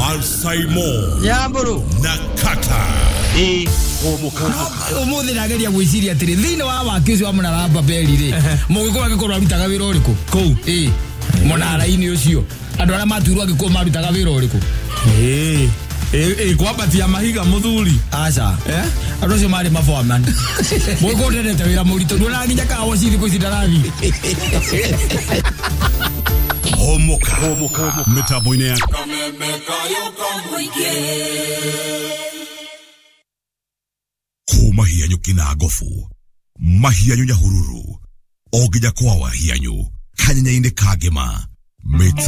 Alsaimo Nyamburu Nakata umuthi nageria gwiciria atiri thini wa wakici wa munaramba beri ri mugiko agikoro arutaga wira uriku kou munara-ini ucio andu aria maturwo agiko marutaga wira uriku kwabatia mahiga muthuri aca andu acio mari maforeman mugiko ndendete wira murito ndona nginya kawa cithi cidarathi Homoka mitambo-ini ya Kumahianyu kinagofu Mahianyu nyahururu Oginya kwa wahianyu Kanyanya inde kagema Meta